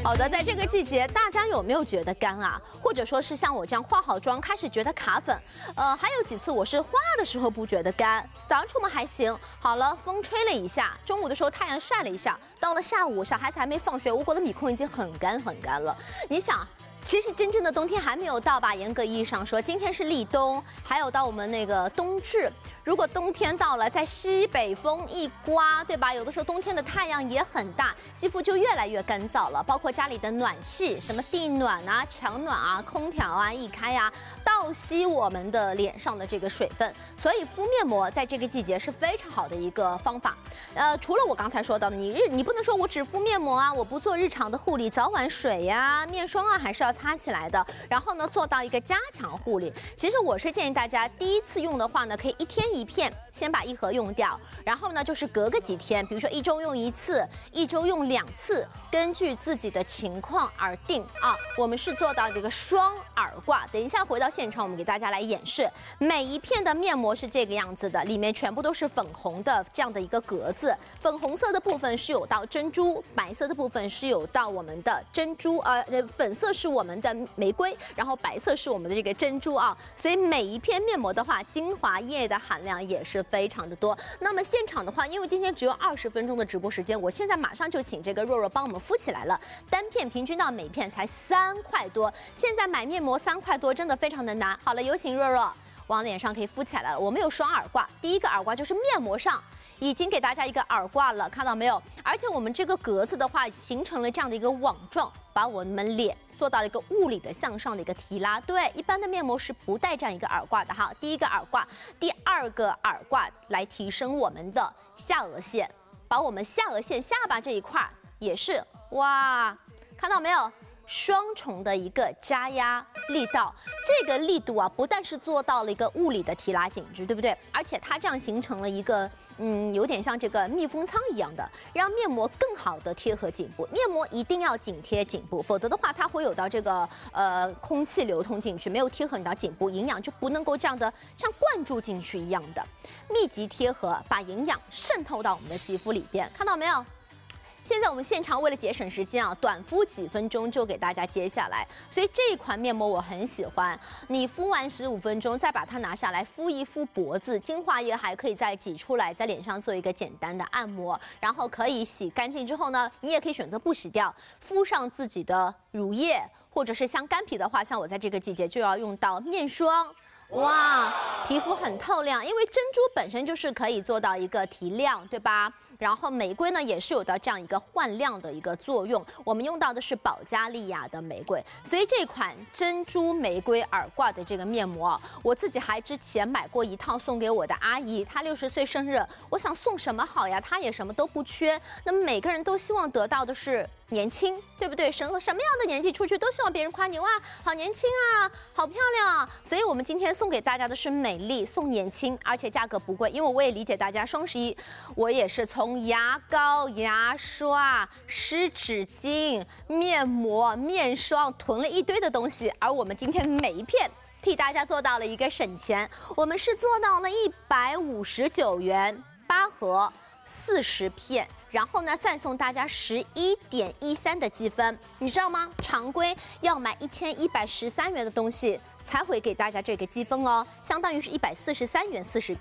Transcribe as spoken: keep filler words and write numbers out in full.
好的，在这个季节，大家有没有觉得干啊？或者说是像我这样化好妆开始觉得卡粉？呃，还有几次我是化的时候不觉得干，早上出门还行。好了，风吹了一下，中午的时候太阳晒了一下，到了下午，小孩子还没放学，我的米控已经很干很干了。你想？ 其实真正的冬天还没有到吧？严格意义上说，今天是立冬，还有到我们那个冬至。如果冬天到了，在西北风一刮，对吧？有的时候冬天的太阳也很大，肌肤就越来越干燥了。包括家里的暖气，什么地暖啊、强暖啊、空调啊一开啊，倒吸我们的脸上的这个水分。所以敷面膜在这个季节是非常好的一个方法。呃，除了我刚才说到的，你日你不能说我只敷面膜啊，我不做日常的护理，早晚水呀、面霜啊，还是要 擦起来的，然后呢，做到一个加强护理。其实我是建议大家第一次用的话呢，可以一天一片，先把一盒用掉，然后呢，就是隔个几天，比如说一周用一次，一周用两次，根据自己的情况而定啊。我们是做到这个双耳挂。等一下回到现场，我们给大家来演示。每一片的面膜是这个样子的，里面全部都是粉红的这样的一个格子，粉红色的部分是有到珍珠，白色的部分是有到我们的珍珠，呃，粉色是我们的 的玫瑰，然后白色是我们的这个珍珠啊，所以每一片面膜的话，精华液的含量也是非常的多。那么现场的话，因为今天只有二十分钟的直播时间，我现在马上就请这个若若帮我们敷起来了。单片平均到每片才三块多，现在买面膜三块多，真的非常的难。好了，有请若若往脸上可以敷起来了。我们有双耳挂，第一个耳挂就是面膜上 已经给大家一个耳挂了，看到没有？而且我们这个格子的话，形成了这样的一个网状，把我们脸 做到了一个物理的向上的一个提拉。对，一般的面膜是不带这样一个耳挂的哈。第一个耳挂，第二个耳挂来提升我们的下颚线，把我们下颚线、下巴这一块也是哇，看到没有？ 双重的一个加压力道，这个力度啊，不但是做到了一个物理的提拉紧致，对不对？而且它这样形成了一个，嗯，有点像这个密封舱一样的，让面膜更好的贴合颈部。面膜一定要紧贴颈部，否则的话，它会有到这个呃空气流通进去，没有贴合你到颈部，营养就不能够这样的像灌注进去一样的密集贴合，把营养渗透到我们的肌肤里边，看到没有？ 现在我们现场为了节省时间啊，短敷几分钟就给大家接下来。所以这一款面膜我很喜欢，你敷完十五分钟，再把它拿下来敷一敷脖子，精华液还可以再挤出来，在脸上做一个简单的按摩，然后可以洗干净之后呢，你也可以选择不洗掉，敷上自己的乳液，或者是像干皮的话，像我在这个季节就要用到面霜。 哇，皮肤很透亮，因为珍珠本身就是可以做到一个提亮，对吧？然后玫瑰呢也是有到这样一个焕亮的一个作用。我们用到的是保加利亚的玫瑰，所以这款珍珠玫瑰耳挂的这个面膜，我自己还之前买过一套送给我的阿姨，她六十岁生日，我想送什么好呀？她也什么都不缺，那么每个人都希望得到的是 年轻，对不对？什么什么样的年纪出去都希望别人夸你哇，好年轻啊，好漂亮啊！所以我们今天送给大家的是美丽送年轻，而且价格不贵，因为我也理解大家双十一，我也是从牙膏、牙刷、湿纸巾、面膜、面霜囤了一堆的东西，而我们今天每一片 替大家做到了一个省钱，我们是做到了一百五十九元八盒，四十片。 然后呢，再送大家十一点一三的积分，你知道吗？常规要买一千一百十三元的东西才会给大家这个积分哦，相当于是一百四十三元四十。